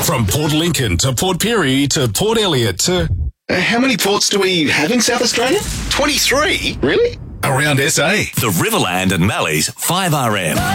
From Port Lincoln to Port Pirie to Port Elliot to... How many ports do we have in South Australia? 23? Really? around SA. The Riverland and Mallee's 5RM.